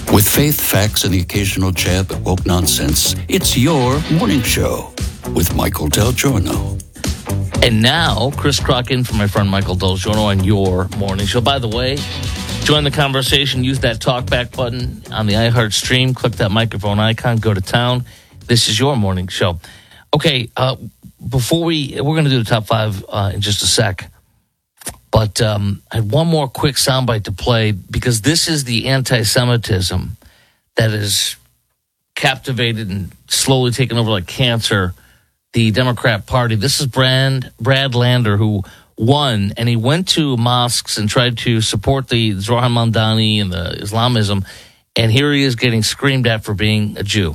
With faith, facts, and the occasional jab at woke nonsense, it's your morning show with Michael Del Giorno. And now, Chris Crock in for my friend Michael Del Giorno on your morning show. By the way, join the conversation. Use that talkback button on the iHeart stream. Click that microphone icon. Go to town. This is your morning show. Okay, before we're going to do the top five in just a sec. But I had one more quick soundbite to play because this is the anti-Semitism that is captivated and slowly taken over like cancer the Democrat Party. This is Brad Lander, who won, and he went to mosques and tried to support the Zohar Mamdani and the Islamism, and here he is getting screamed at for being a Jew.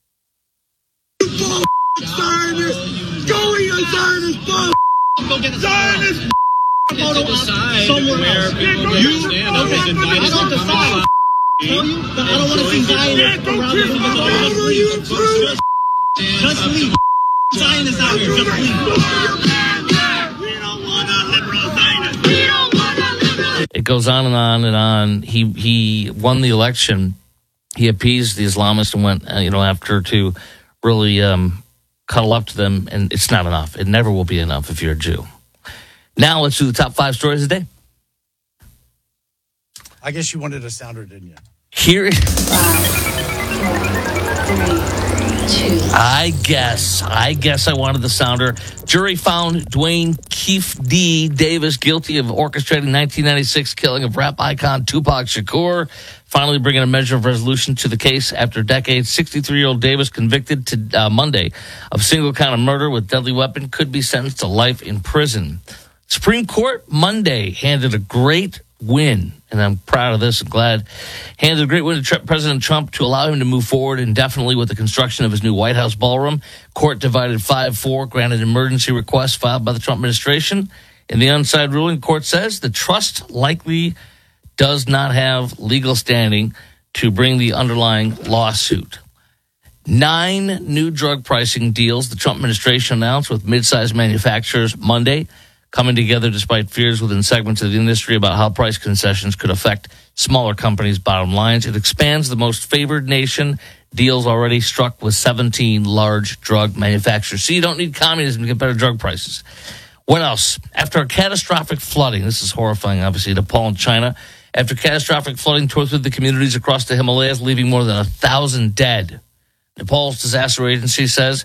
Zionist! Go eat a Zionist! Zionist! To decide where people can stand. I don't decide. I don't want to see Zionists around the Just leave. Zionists out here. Just leave. We don't want a liberal Zionist. We don't want a liberal. It goes on and on and on. He won the election. He appeased the Islamists and went, after to really cuddle up to them. And it's not enough. It never will be enough if you're a Jew. Now let's do the top five stories of the day. I guess you wanted a sounder, didn't you? Here. I guess I wanted the sounder. Jury found Dwayne Keefe D. Davis guilty of orchestrating 1996 killing of rap icon Tupac Shakur, finally bringing a measure of resolution to the case after decades. 63-year-old Davis, convicted to Monday of single count of murder with deadly weapon, could be sentenced to life in prison. Supreme Court Monday handed a great win, and I'm proud of this and glad, handed a great win to President Trump to allow him to move forward indefinitely with the construction of his new White House ballroom. Court divided 5-4, granted emergency requests filed by the Trump administration. In the onside ruling, court says the trust likely does not have legal standing to bring the underlying lawsuit. 9 new drug pricing deals the Trump administration announced with mid-sized manufacturers Monday, coming together despite fears within segments of the industry about how price concessions could affect smaller companies' bottom lines. It expands the most favored nation deals already struck with 17 large drug manufacturers. So you don't need communism to get better drug prices. What else? After a catastrophic flooding, this is horrifying, obviously, Nepal and China. After catastrophic flooding tore through the communities across the Himalayas, leaving more than 1,000 dead. Nepal's disaster agency says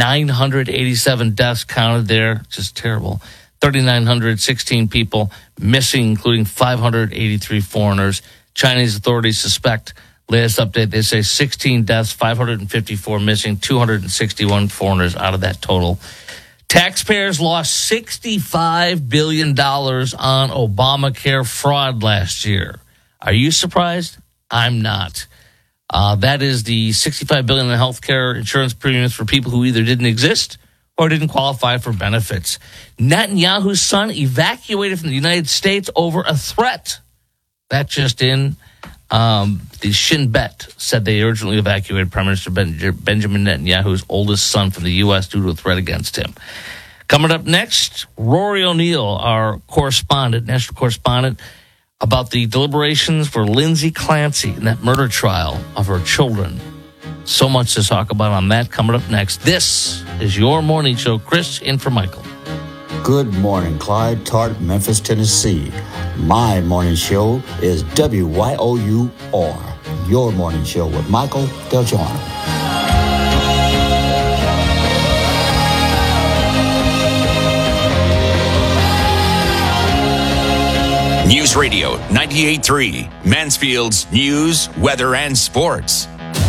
987 deaths counted there. Just terrible. 3,916 people missing, including 583 foreigners. Chinese authorities suspect, latest update, they say 16 deaths, 554 missing, 261 foreigners out of that total. Taxpayers lost $65 billion on Obamacare fraud last year. Are you surprised? I'm not. That is the $65 billion in health care insurance premiums for people who either didn't exist or didn't qualify for benefits. Netanyahu's son evacuated from the United States over a threat. That just in. The Shin Bet said they urgently evacuated Prime Minister Benjamin Netanyahu's oldest son from the U.S. due to a threat against him. Coming up next, Rory O'Neill, our correspondent, national correspondent, about the deliberations for Lindsay Clancy in that murder trial of her children. So much to talk about on that coming up next. This is your morning show. Chris in for Michael. Good morning, Clyde, Tart, Memphis, Tennessee. My morning show is WYOUR, your morning show with Michael Del Giorno. News Radio 98.3, Mansfield's news, weather, and sports.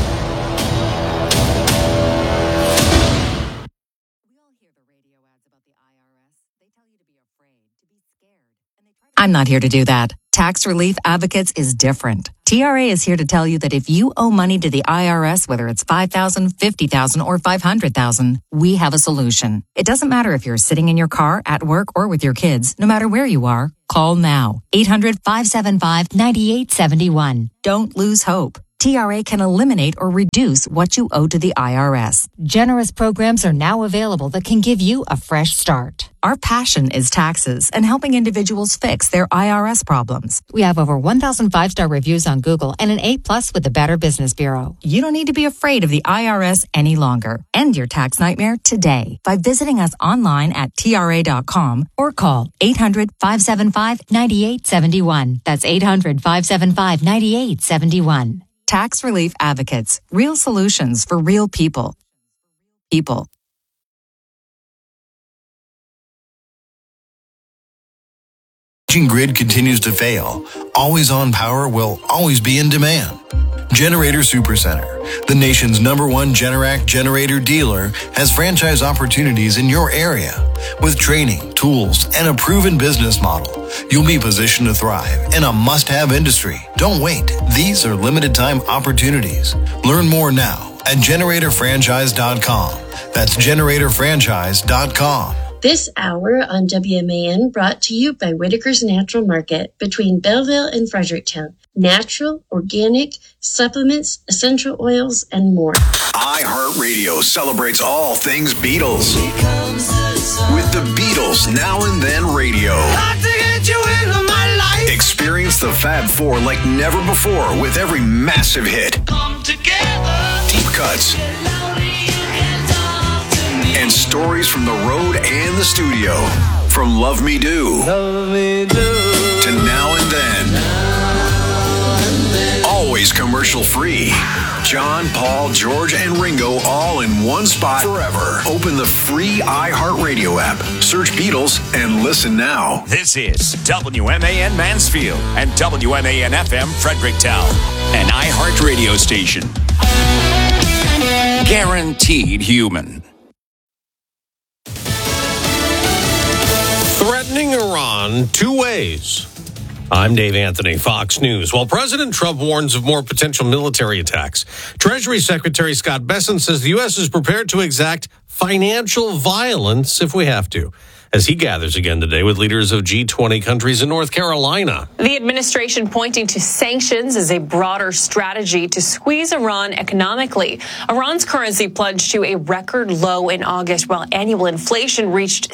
I'm not here to do that. Tax Relief Advocates is different. TRA is here to tell you that if you owe money to the IRS, whether it's $5,000, $50,000, or $500,000, we have a solution. It doesn't matter if you're sitting in your car, at work, or with your kids. No matter where you are, call now. 800-575-9871. Don't lose hope. TRA can eliminate or reduce what you owe to the IRS. Generous programs are now available that can give you a fresh start. Our passion is taxes and helping individuals fix their IRS problems. We have over 1,000 5-star reviews on Google and an A+ with the Better Business Bureau. You don't need to be afraid of the IRS any longer. End your tax nightmare today by visiting us online at TRA.com or call 800-575-9871. That's 800-575-9871. Tax Relief Advocates. Real solutions for real people. Grid continues to fail. Always-on power will always be in demand. Generator Supercenter, the nation's #1 Generac generator dealer, has franchise opportunities in your area. With training, tools, and a proven business model, you'll be positioned to thrive in a must-have industry. Don't wait. These are limited-time opportunities. Learn more now at GeneratorFranchise.com. That's GeneratorFranchise.com. This hour on WMAN brought to you by Whitaker's Natural Market between Belleville and Fredericktown. Natural, organic, supplements, essential oils, and more. iHeartRadio celebrates all things Beatles. With the Beatles Now and Then Radio. Experience the Fab Four like never before with every massive hit. Deep cuts. And stories from the road and the studio. From Love Me Do to Now and Then. Always commercial free. John, Paul, George, and Ringo all in one spot forever. Open the free iHeartRadio app. Search Beatles and listen now. This is WMAN Mansfield and WMAN FM Fredericktown, an iHeart radio station. Guaranteed human. Threatening Iran two ways. I'm Dave Anthony, Fox News. While President Trump warns of more potential military attacks, Treasury Secretary Scott Bessent says the U.S. is prepared to exact financial violence if we have to, as he gathers again today with leaders of G20 countries in North Carolina. The administration pointing to sanctions as a broader strategy to squeeze Iran economically. Iran's currency plunged to a record low in August, while annual inflation reached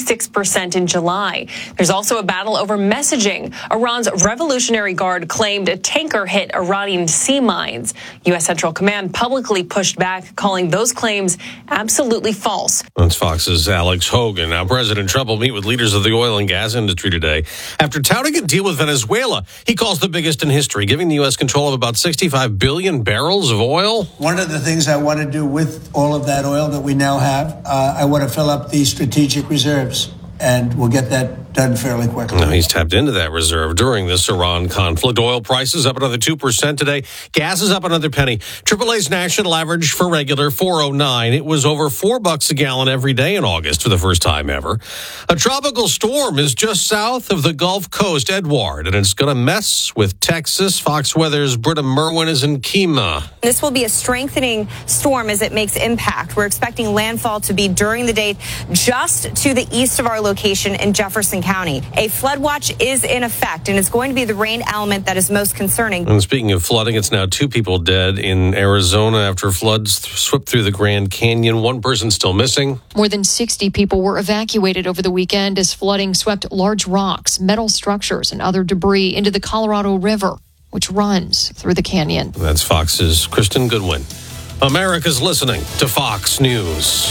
66% in July. There's also a battle over messaging. Iran's Revolutionary Guard claimed a tanker hit Iranian sea mines. U.S. Central Command publicly pushed back, calling those claims absolutely false. That's Fox's Alex Hogan. Now, President Trump will meet with leaders of the oil and gas industry today. After touting a deal with Venezuela, he calls the biggest in history, giving the U.S. control of about 65 billion barrels of oil. One of the things I want to do with all of that oil that we now have, I want to fill up the strategic reserves, and we'll get that done fairly quickly. Now, he's tapped into that reserve during this Iran conflict. Oil prices up another 2% today. Gas is up another penny. AAA's national average for regular, $4.09. It was over $4 a gallon every day in August for the first time ever. A tropical storm is just south of the Gulf Coast, Edward, and it's going to mess with Texas. Fox Weather's Britta Merwin is in Kemah. This will be a strengthening storm as it makes impact. We're expecting landfall to be during the day just to the east of our location in Jefferson County. A flood watch is in effect, and it's going to be the rain element that is most concerning. And speaking of flooding, it's now 2 people dead in Arizona after floods swept through the Grand Canyon. 1 person still missing. More than 60 people were evacuated over the weekend as flooding swept large rocks, metal structures, and other debris into the Colorado River, which runs through the canyon. That's Fox's Kristen Goodwin. America's listening to Fox News.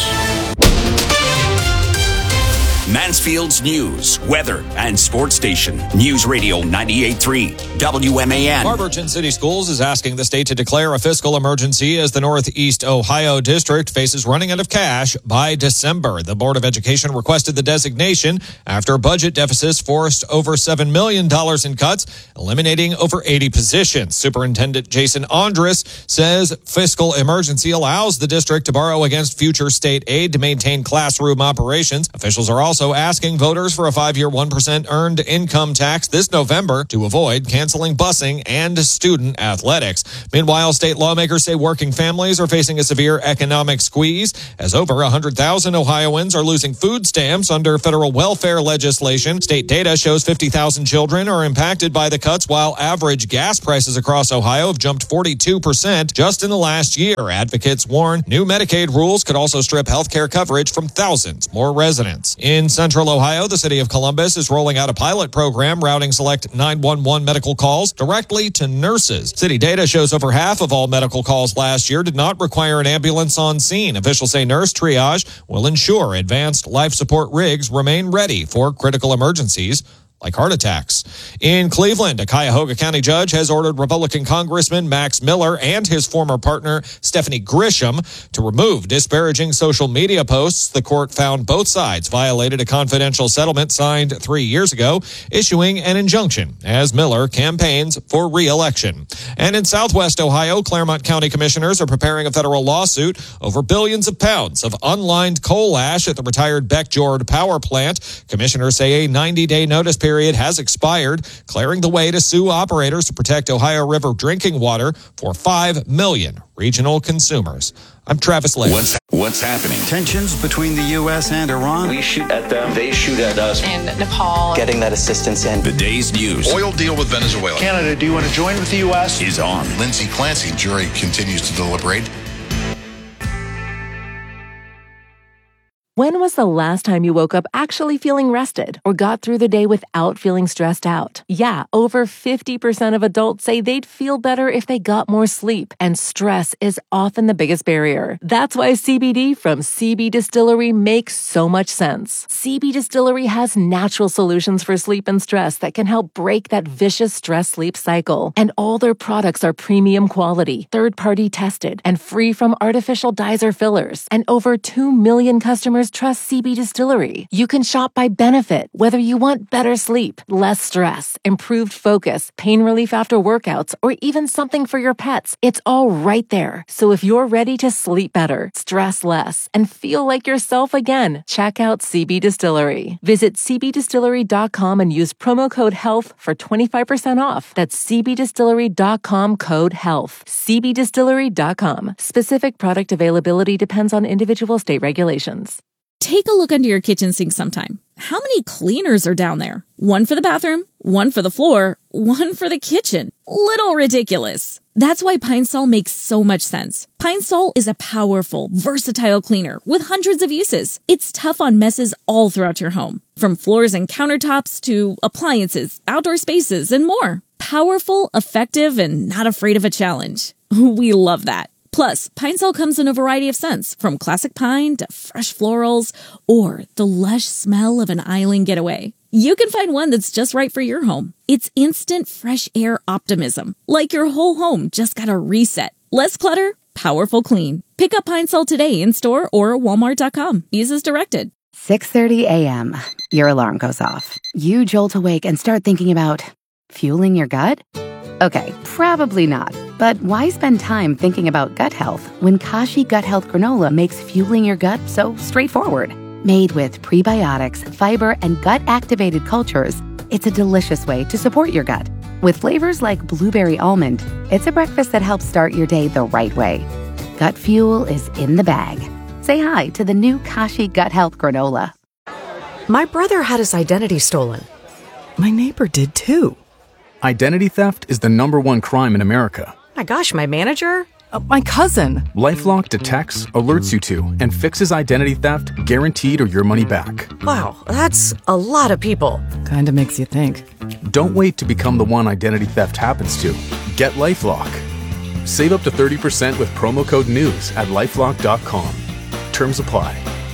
Mansfield's news, weather, and sports station. News Radio 98.3 WMAN. Barberton City Schools is asking the state to declare a fiscal emergency as the Northeast Ohio District faces running out of cash by December. The Board of Education requested the designation after budget deficits forced over $7 million in cuts, eliminating over 80 positions. Superintendent Jason Andrus says fiscal emergency allows the district to borrow against future state aid to maintain classroom operations. Officials are also also asking voters for a 5-year 1% earned income tax this November to avoid canceling busing and student athletics. Meanwhile, state lawmakers say working families are facing a severe economic squeeze as over 100,000 Ohioans are losing food stamps under federal welfare legislation. State data shows 50,000 children are impacted by the cuts, while average gas prices across Ohio have jumped 42% just in the last year. Advocates warn new Medicaid rules could also strip health care coverage from thousands more residents. In central Ohio, the city of Columbus is rolling out a pilot program routing select 911 medical calls directly to nurses. City data shows over half of all medical calls last year did not require an ambulance on scene. Officials say nurse triage will ensure advanced life support rigs remain ready for critical emergencies like heart attacks. In Cleveland, a Cuyahoga County judge has ordered Republican Congressman Max Miller and his former partner Stephanie Grisham to remove disparaging social media posts. The court found both sides violated a confidential settlement signed 3 years ago, issuing an injunction as Miller campaigns for re-election. And in Southwest Ohio, Claremont County commissioners are preparing a federal lawsuit over billions of pounds of unlined coal ash at the retired Beckjord power plant. Commissioners say a 90-day notice period has expired, clearing the way to sue operators to protect Ohio River drinking water for 5 million regional consumers. I'm Travis Lake. What's happening? Tensions between the U.S. and Iran. We shoot at them, they shoot at us. And Nepal. Getting that assistance in. The day's news. Oil deal with Venezuela. Canada, do you want to join with the U.S.? Is on. Lindsay Clancy, jury continues to deliberate. When was the last time you woke up actually feeling rested or got through the day without feeling stressed out? Yeah, over 50% of adults say they'd feel better if they got more sleep, and stress is often the biggest barrier. That's why CBD from CB Distillery makes so much sense. CB Distillery has natural solutions for sleep and stress that can help break that vicious stress-sleep cycle. And all their products are premium quality, third-party tested, and free from artificial dyes or fillers. And over 2 million customers trust CB Distillery. You can shop by benefit, whether you want better sleep, less stress, improved focus, pain relief after workouts, or even something for your pets. It's all right there. So if you're ready to sleep better, stress less, and feel like yourself again, check out CB Distillery. Visit cbdistillery.com and use promo code HEALTH for 25% off. That's cbdistillery.com code HEALTH. cbdistillery.com. Specific product availability depends on individual state regulations. Take a look under your kitchen sink sometime. How many cleaners are down there? One for the bathroom, one for the floor, one for the kitchen. Little ridiculous. That's why Pine Sol makes so much sense. Pine Sol is a powerful, versatile cleaner with hundreds of uses. It's tough on messes all throughout your home, from floors and countertops to appliances, outdoor spaces, and more. Powerful, effective, and not afraid of a challenge. We love that. Plus, Pine Sol comes in a variety of scents, from classic pine to fresh florals or the lush smell of an island getaway. You can find one that's just right for your home. It's instant fresh air optimism, like your whole home just got a reset. Less clutter, powerful clean. Pick up Pine Sol today in store or walmart.com. Use as directed. 6:30 a.m. Your alarm goes off. You jolt awake and start thinking about fueling your gut? Okay, probably not. But why spend time thinking about gut health when Kashi Gut Health Granola makes fueling your gut so straightforward? Made with prebiotics, fiber, and gut-activated cultures, it's a delicious way to support your gut. With flavors like blueberry almond, it's a breakfast that helps start your day the right way. Gut fuel is in the bag. Say hi to the new Kashi Gut Health Granola. My brother had his identity stolen. My neighbor did too. Identity theft is the #1 crime in America. My gosh, my manager? My cousin. LifeLock detects, alerts you to, and fixes identity theft guaranteed or your money back. Wow, that's a lot of people. Kinda makes you think. Don't wait to become the one identity theft happens to. Get LifeLock. Save up to 30% with promo code NEWS at LifeLock.com. Terms apply.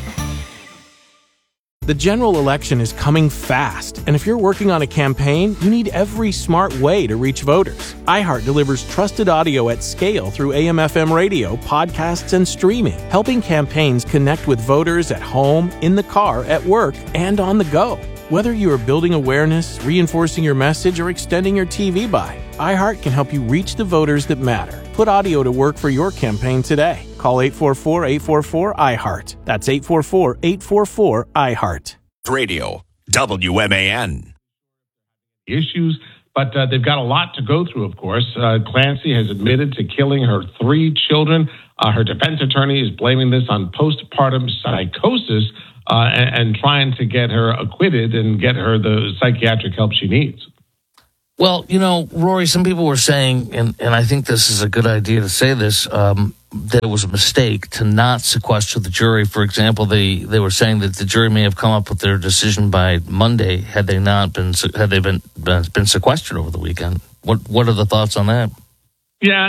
The general election is coming fast, and if you're working on a campaign, you need every smart way to reach voters. iHeart delivers trusted audio at scale through AM/FM radio, podcasts, and streaming, helping campaigns connect with voters at home, in the car, at work, and on the go. Whether you are building awareness, reinforcing your message, or extending your TV buy, iHeart can help you reach the voters that matter. Put audio to work for your campaign today. Call 844-844-iHeart. That's 844-844-iHeart. Radio, WMAN. Issues, but they've got a lot to go through, of course. Clancy has admitted to killing her 3 children. Her defense attorney is blaming this on postpartum psychosis and trying to get her acquitted and get her the psychiatric help she needs. Well, Rory, some people were saying, and I think this is a good idea to say this, that it was a mistake to not sequester the jury. For example, they were saying that the jury may have come up with their decision by Monday had they been sequestered over the weekend. What are the thoughts on that? Yeah,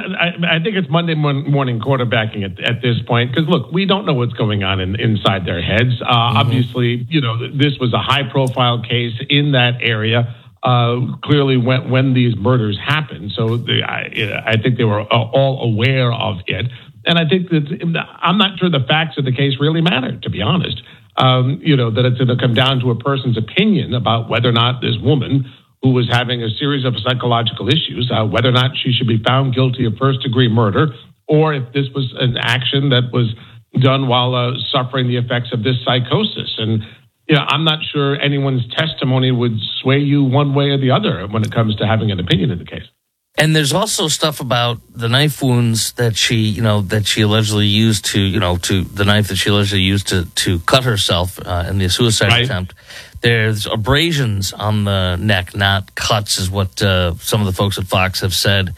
I think it's Monday morning quarterbacking at this point because, look, we don't know what's going on inside their heads. Obviously, this was a high-profile case in that area. Clearly when these murders happened. So I think they were all aware of it. And I think that I'm not sure the facts of the case really matter, to be honest. That it's going to come down to a person's opinion about whether or not this woman who was having a series of psychological issues, whether or not she should be found guilty of first-degree murder, or if this was an action that was done while suffering the effects of this psychosis. And I'm not sure anyone's testimony would sway you one way or the other when it comes to having an opinion in the case. And there's also stuff about the knife wounds that she allegedly used to the knife that she allegedly used to cut herself in the suicide attempt. There's abrasions on the neck, not cuts, is what some of the folks at Fox have said.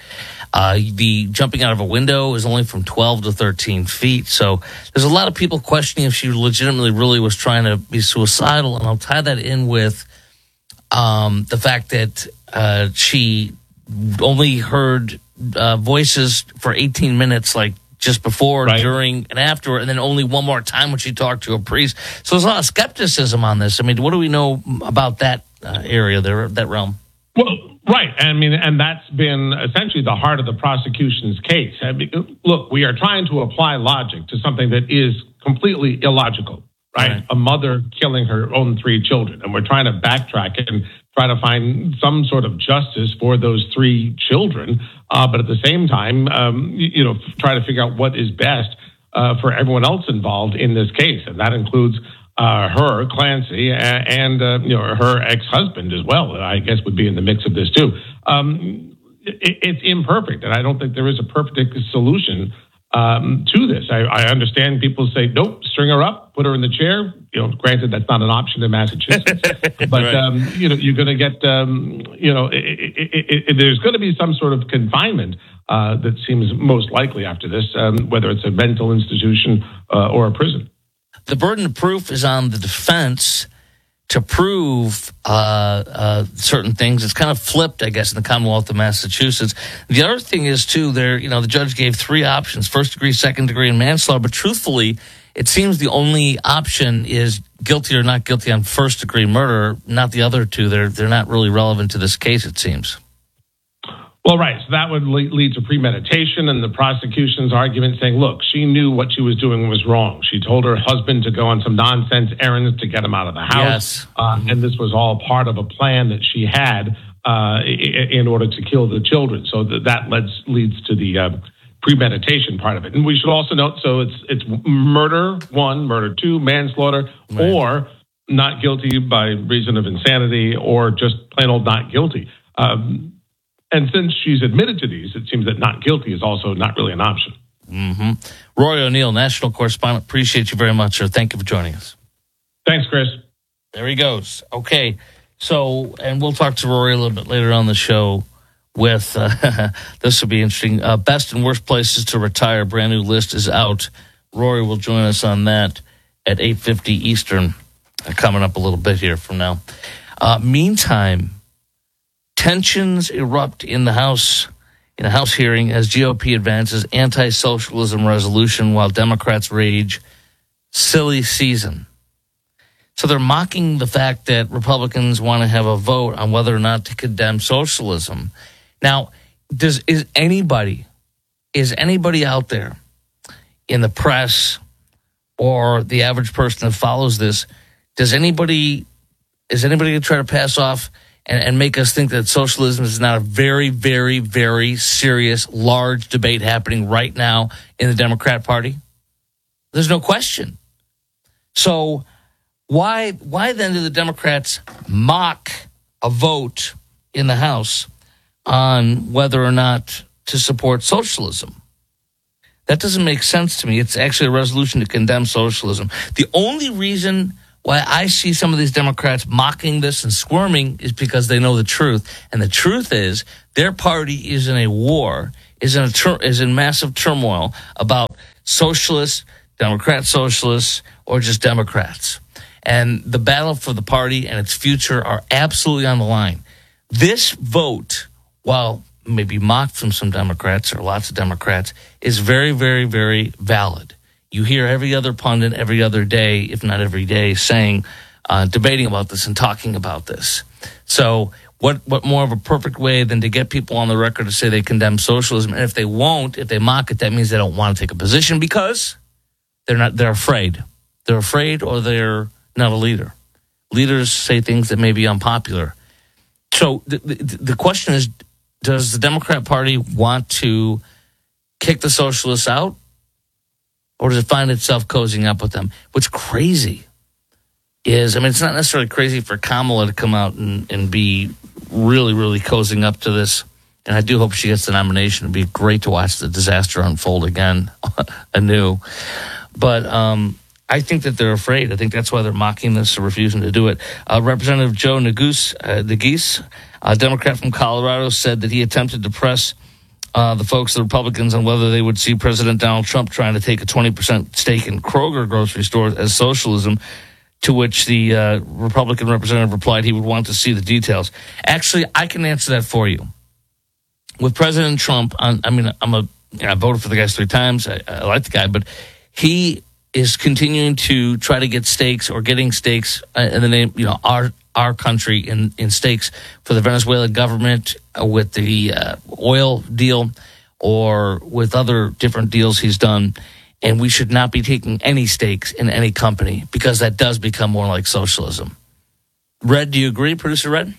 The jumping out of a window is only from 12 to 13 feet. So there's a lot of people questioning if she legitimately really was trying to be suicidal. And I'll tie that in with the fact that she only heard voices for 18 minutes, like just before, during, and after, and then only one more time when she talked to a priest. So there's a lot of skepticism on this. I mean, what do we know about that area there, that realm? Well, right. I mean, and that's been essentially the heart of the prosecution's case. I mean, look, we are trying to apply logic to something that is completely illogical, right? A mother killing her own 3 children. And we're trying to backtrack and try to find some sort of justice for those 3 children. But at the same time, try to figure out what is best for everyone else involved in this case. And that includes her, Clancy, and her ex-husband as well, I guess would be in the mix of this too. It's imperfect, and I don't think there is a perfect solution to this. I understand people say, nope, string her up, put her in the chair. Granted, that's not an option in Massachusetts, but you're going to get, there's going to be some sort of confinement that seems most likely after this, whether it's a mental institution or a prison. The burden of proof is on the defense to prove certain things. It's kind of flipped, I guess, in the Commonwealth of Massachusetts. The other thing is, too, the judge gave 3 options, first degree, second degree, and manslaughter. But truthfully, it seems the only option is guilty or not guilty on first degree murder, not the other 2. They're not really relevant to this case, it seems. Well, right. So that would lead to premeditation and the prosecution's argument saying, look, she knew what she was doing was wrong. She told her husband to go on some nonsense errands to get him out of the house. Yes. And this was all part of a plan that she had in order to kill the children. So that leads to the premeditation part of it. And we should also note, so it's murder 1, murder 2, manslaughter, or not guilty by reason of insanity, or just plain old not guilty. And since she's admitted to these, it seems that not guilty is also not really an option. Mm-hmm. Rory O'Neill, national correspondent, appreciate you very much, sir. Thank you for joining us. Thanks, Chris. There he goes. Okay, so, and we'll talk to Rory a little bit later on the show with, this will be interesting, best and worst places to retire. Brand new list is out. Rory will join us on that at 8:50 Eastern, coming up a little bit here from now. Meantime, tensions erupt in a House hearing as GOP advances anti-socialism resolution while Democrats rage silly season. So they're mocking the fact that Republicans want to have a vote on whether or not to condemn socialism. Now, is anybody out there in the press or the average person that follows this, is anybody going to try to pass off and make us think that socialism is not a very, very, very serious, large debate happening right now in the Democrat Party? There's no question. So Why then do the Democrats mock a vote in the House on whether or not to support socialism? That doesn't make sense to me. It's actually a resolution to condemn socialism. The only reason why I see some of these Democrats mocking this and squirming is because they know the truth. And the truth is their party is in a war, is in massive turmoil about socialists, Democrat socialists, or just Democrats. And the battle for the party and its future are absolutely on the line. This vote, while maybe mocked from some Democrats or lots of Democrats, is very, very, very valid. You hear every other pundit every other day, if not every day, saying, debating about this and talking about this. So what more of a perfect way than to get people on the record to say they condemn socialism? And if they won't, if they mock it, that means they don't want to take a position because they're afraid. They're afraid or they're not a leader. Leaders say things that may be unpopular. So the question is, does the Democrat Party want to kick the socialists out? Or does it find itself cozying up with them? What's crazy is, it's not necessarily crazy for Kamala to come out and be really, really cozying up to this. And I do hope she gets the nomination. It'd be great to watch the disaster unfold again, anew. But I think that they're afraid. I think that's why they're mocking this or refusing to do it. Representative Joe Neguse, a Democrat from Colorado, said that he attempted to press the folks, the Republicans, on whether they would see President Donald Trump trying to take a 20% stake in Kroger grocery stores as socialism, to which the Republican representative replied he would want to see the details. Actually, I can answer that for you. With President Trump, I voted for the guy 3 times. I like the guy, but he is continuing to try to get stakes or getting stakes in the name, our country in stakes for the Venezuelan government with the oil deal or with other different deals he's done. And we should not be taking any stakes in any company because that does become more like socialism. Red, do you agree, Producer Red?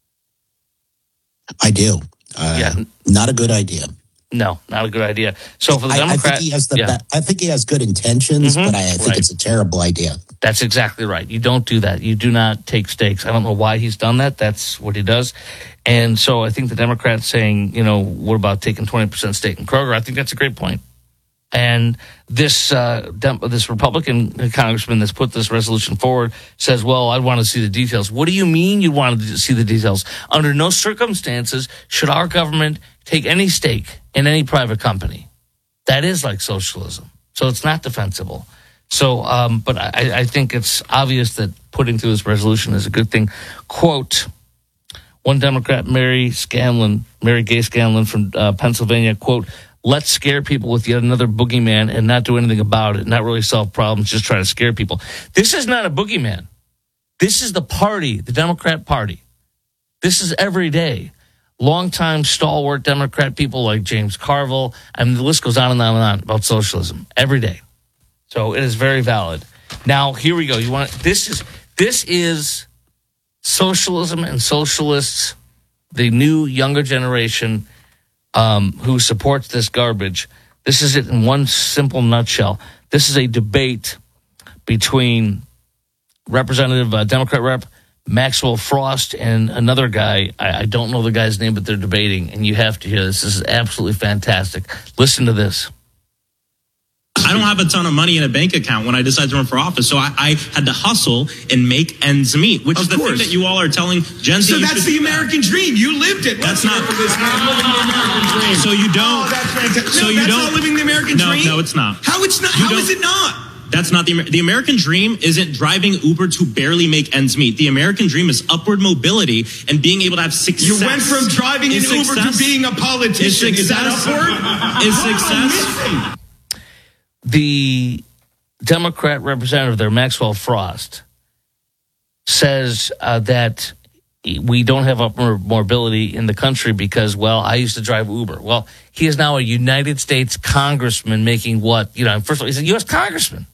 I do. Not a good idea. No, not a good idea. So for the Democrats, I think he has good intentions, but I think it's a terrible idea. That's exactly right. You don't do that. You do not take stakes. I don't know why he's done that. That's what he does. And so I think the Democrats saying, what about taking 20% stake in Kroger? I think that's a great point. And this Republican congressman that's put this resolution forward says, well, I want to see the details. What do you mean you wanted to see the details? Under no circumstances should our government take any stake in any private company. That is like socialism. So it's not defensible. So, but I think it's obvious that putting through this resolution is a good thing. Quote, one Democrat, Mary Gay Scanlon from Pennsylvania, quote, let's scare people with yet another boogeyman and not do anything about it, not really solve problems, just try to scare people. This is not a boogeyman. This is the party, the Democrat Party. This is every day. Longtime stalwart Democrat people like James Carville, and the list goes on and on and on about socialism every day. So it is very valid. Now, here we go. This is socialism and socialists, the new younger generation who supports this garbage. This is it in one simple nutshell. This is a debate between Democrat Rep Maxwell Frost and another guy. I don't know the guy's name, but they're debating, and you have to hear this. This is absolutely fantastic. Listen to this. I don't have a ton of money in a bank account when I decided to run for office, so I had to hustle and make ends meet, which is the thing that you all are telling Gen Z. So that's the American dream. You lived it. That's not the American dream. So you don't. Oh, that's fantastic. So that's not living the American dream? No, it's not. How it's not? How is it not? That's not the American dream. Isn't driving Uber to barely make ends meet. The American dream is upward mobility and being able to have success. You went from driving an Uber to being a politician. Is that upward? Is success? The Democrat representative there, Maxwell Frost, says that we don't have upward mobility in the country because, well, I used to drive Uber. Well, he is now a United States congressman making what? First of all, he's a U.S. congressman.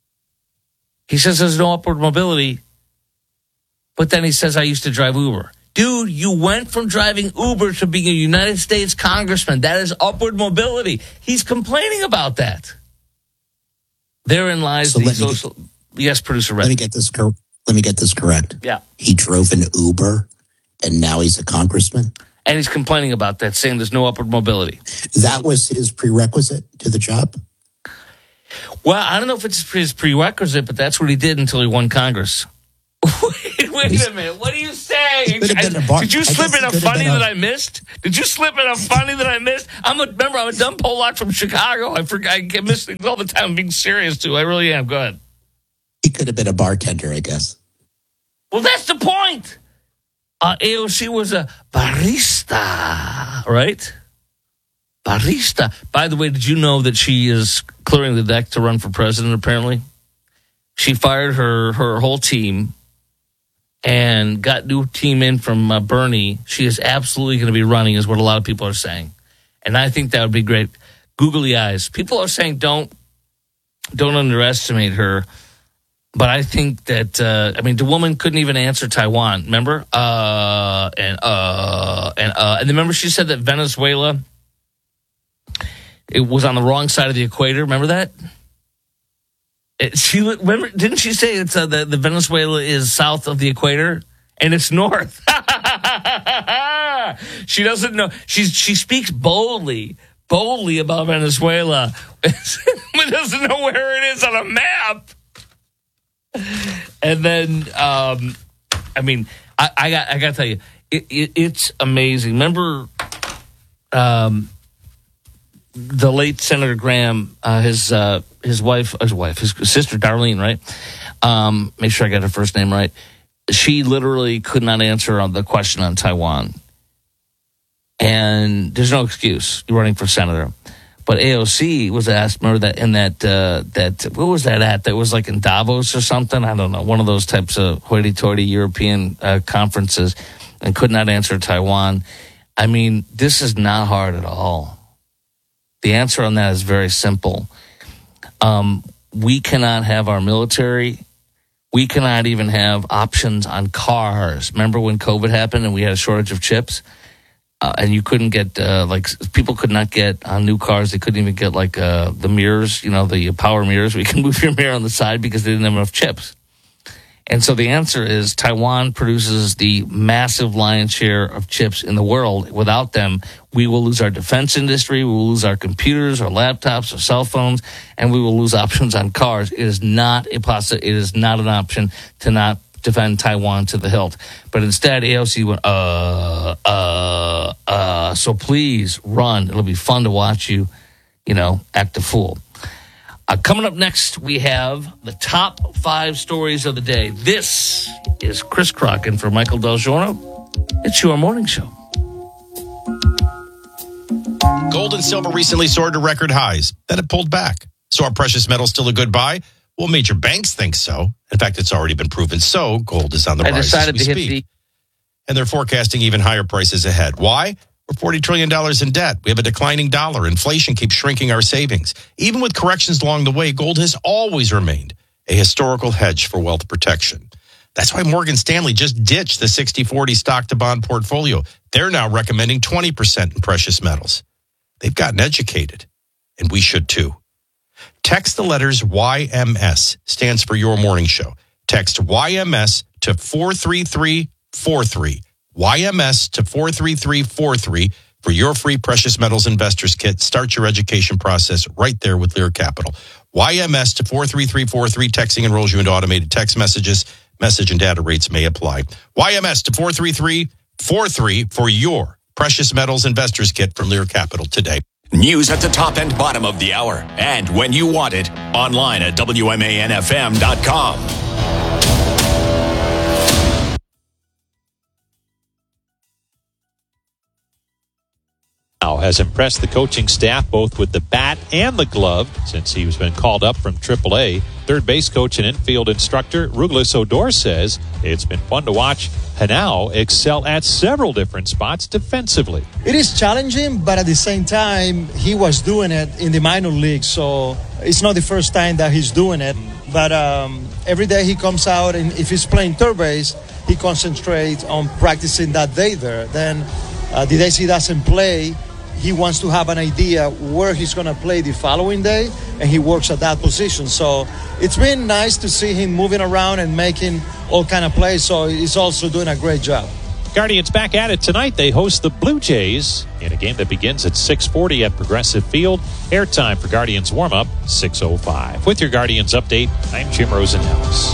He says there's no upward mobility, but then he says I used to drive Uber. Dude, you went from driving Uber to being a United States congressman. That is upward mobility. He's complaining about that. Therein lies the social... Yes, Producer Red. Let me get this Let me get this correct. Yeah. He drove an Uber, and now he's a congressman? And he's complaining about that, saying there's no upward mobility. That was his prerequisite to the job? Well, I don't know if it's his prerequisite, but that's what he did until he won Congress. Wait a minute. What are you saying? Did you slip in a funny that I missed? Did you slip in a funny that I missed? I'm a dumb Polak from Chicago. I miss things all the time. I'm being serious, too. I really am. Go ahead. He could have been a bartender, I guess. Well, that's the point. AOC was a barista, right? Barista. By the way, did you know that she is clearing the deck to run for president, apparently? She fired her whole team and got new team in from Bernie. She is absolutely going to be running, is what a lot of people are saying. And I think that would be great. Googly eyes. People are saying don't underestimate her. But I think that, the woman couldn't even answer Taiwan, remember? And remember she said that Venezuela, it was on the wrong side of the equator, remember that? Didn't she say it's the Venezuela is south of the equator and it's north? She doesn't know. She speaks boldly about Venezuela, but doesn't know where it is on a map. And then, I got to tell you, it's amazing. Remember, the late Senator Graham, his sister Darlene, right? Make sure I got her first name right. She literally could not answer on the question on Taiwan, and there's no excuse. You're running for senator. But AOC was asked, remember that in that what was that at? That was like in Davos or something? I don't know. One of those types of hoity-toity European conferences, and could not answer Taiwan. I mean, this is not hard at all. The answer on that is very simple. We cannot have our military. We cannot even have options on cars. Remember when COVID happened and we had a shortage of chips? And you couldn't get, people could not get on new cars. They couldn't even get, the mirrors, the power mirrors. We can move your mirror on the side because they didn't have enough chips. And so the answer is Taiwan produces the massive lion's share of chips in the world. Without them, we will lose our defense industry. We will lose our computers, our laptops, our cell phones, and we will lose options on cars. It is not it is not an option to not defend Taiwan to the hilt. But instead, AOC went, so please run. It'll be fun to watch you, act a fool. Coming up next, we have the top 5 stories of the day. This is Chris Crocken for Michael Del Giorno. It's your morning show. Gold and silver recently soared to record highs. Then it pulled back. So are precious metals still a good buy? Well, major banks think so. In fact, it's already been proven so. Gold is on the rise as we speak. And they're forecasting even higher prices ahead. Why? We're $40 trillion in debt. We have a declining dollar. Inflation keeps shrinking our savings. Even with corrections along the way, gold has always remained a historical hedge for wealth protection. That's why Morgan Stanley just ditched the 60-40 stock-to-bond portfolio. They're now recommending 20% in precious metals. They've gotten educated, and we should too. Text the letters YMS, stands for Your Morning Show. Text YMS to 43343. YMS to 43343 for your free Precious Metals Investors Kit. Start your education process right there with Lear Capital. YMS to 43343. Texting enrolls you into automated text messages. Message and data rates may apply. YMS to 43343 for your Precious Metals Investors Kit from Lear Capital today. News at the top and bottom of the hour. And when you want it, online at WMANFM.com. Has impressed the coaching staff both with the bat and the glove since he has been called up from AAA. Third base coach and infield instructor Ruglis Odor says it's been fun to watch Hanau excel at several different spots defensively. It is challenging, but at the same time, he was doing it in the minor leagues, so it's not the first time that he's doing it. But every day he comes out, and if he's playing third base, he concentrates on practicing that day there. Then the days he doesn't play, he wants to have an idea where he's going to play the following day, and he works at that position. So it's been nice to see him moving around and making all kind of plays. So he's also doing a great job. Guardians back at it tonight. They host the Blue Jays in a game that begins at 6:40 at Progressive Field. Airtime for Guardians warm-up, 6:05. With your Guardians update, I'm Jim Rosenhaus.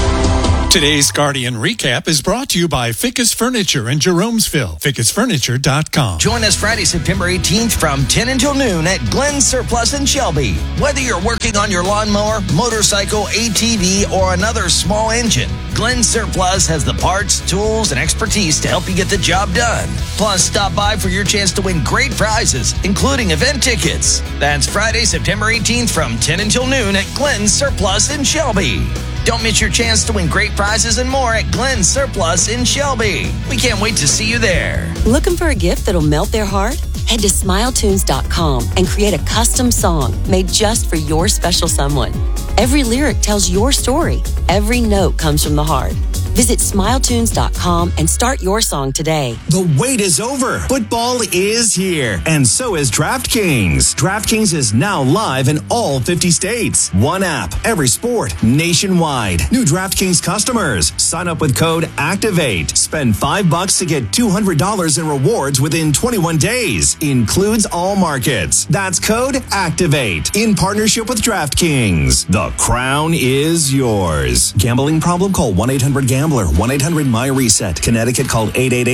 Today's Guardian Recap is brought to you by Ficus Furniture in Jeromesville. FicusFurniture.com. Join us Friday, September 18th from 10 until noon at Glenn Surplus in Shelby. Whether you're working on your lawnmower, motorcycle, ATV, or another small engine, Glenn Surplus has the parts, tools, and expertise to help you get the job done. Plus, stop by for your chance to win great prizes, including event tickets. That's Friday, September 18th from 10 until noon at Glenn Surplus in Shelby. Don't miss your chance to win great prizes and more at Glenn Surplus in Shelby. We can't wait to see you there. Looking for a gift that'll melt their heart? Head to SmileTunes.com and create a custom song made just for your special someone. Every lyric tells your story. Every note comes from the heart. Visit SmileTunes.com and start your song today. The wait is over. Football is here. And so is DraftKings. DraftKings is now live in all 50 states. One app, every sport, nationwide. New DraftKings customers. Sign up with code ACTIVATE. Spend $5 to get $200 in rewards within 21 days. Includes all markets. That's code ACTIVATE. In partnership with DraftKings. The crown is yours. Gambling problem? Call 1-800-GAMBLER. 1-800-MY-RESET. Connecticut, called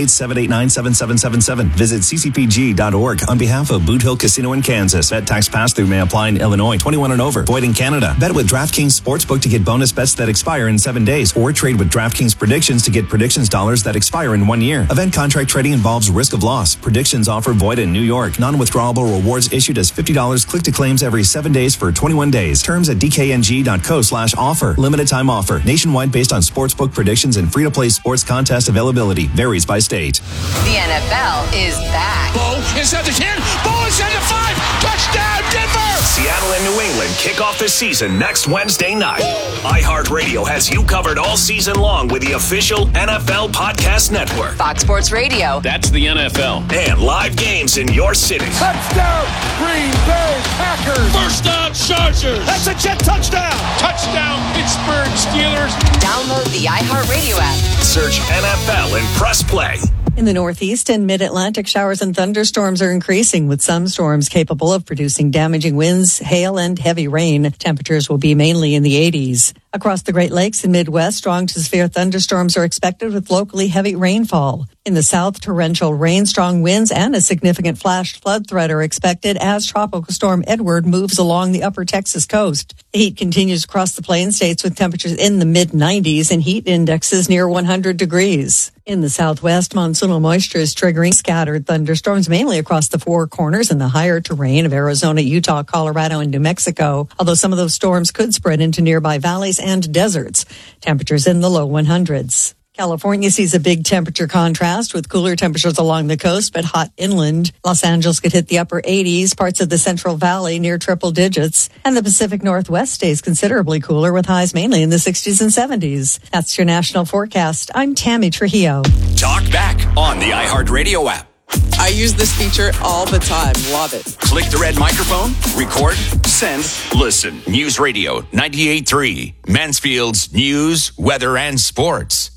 888-789-7777. Visit ccpg.org on behalf of Boot Hill Casino in Kansas. Bet tax pass-through may apply in Illinois. 21 and over. Void in Canada. Bet with DraftKings Sportsbook to get bonus bets that expire in 7 days. Or trade with DraftKings Predictions to get predictions dollars that expire in 1 year. Event contract trading involves risk of loss. Predictions offer void in New York. Non-withdrawable rewards issued as $50 click to claims every 7 days for 21 days. Terms at dkng.co/offer. Limited time offer. Nationwide based on sportsbook predictions and free-to-play sports contest availability. Varies by state. The NFL is back. Ball inside the 10. Ball inside the 5. Touchdown, Denver! Seattle and New England kick off the season next Wednesday night. iHeartRadio has you covered all season long with the official NFL Podcast Network. Fox Sports Radio. That's the NFL. And live games in your city. Touchdown, Green Bay Packers! First down, Chargers! That's a Jet touchdown! Touchdown, Pittsburgh Steelers! Download the iHeartRadio app. Search NFL and press play. In the Northeast and Mid-Atlantic, showers and thunderstorms are increasing, with some storms capable of producing damaging winds, hail, and heavy rain. Temperatures will be mainly in the 80s. Across the Great Lakes and Midwest, strong to severe thunderstorms are expected with locally heavy rainfall. In the south, torrential rain, strong winds, and a significant flash flood threat are expected as Tropical Storm Edward moves along the upper Texas coast. The heat continues across the Plain States with temperatures in the mid-90s and heat indexes near 100 degrees. In the southwest, monsoonal moisture is triggering scattered thunderstorms, mainly across the Four Corners and the higher terrain of Arizona, Utah, Colorado, and New Mexico, although some of those storms could spread into nearby valleys and deserts. Temperatures in the low 100s. California sees a big temperature contrast with cooler temperatures along the coast, but hot inland. Los Angeles could hit the upper 80s, parts of the Central Valley near triple digits, and the Pacific Northwest stays considerably cooler with highs mainly in the 60s and 70s. That's your national forecast. I'm Tammy Trujillo. Talk back on the iHeartRadio app. I use this feature all the time. Love it. Click the red microphone, record, send, listen. News Radio 98.3, Mansfield's news, weather, and sports.